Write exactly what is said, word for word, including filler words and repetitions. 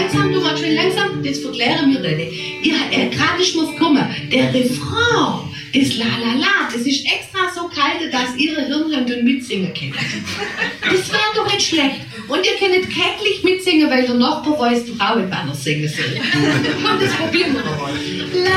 langsam, du machst schön langsam, das verklären wir dann. Ihr, äh, gerade ist mir's gekommen, der Refrain, das La La La, das ist extra so kalt, dass ihre Hirnhand mitsingen können. Das wäre doch nicht schlecht. Und ihr könnt kecklich mitsingen, weil der Nachbar weiß, die Frau mit Banner singen soll. Und das probieren wir mal.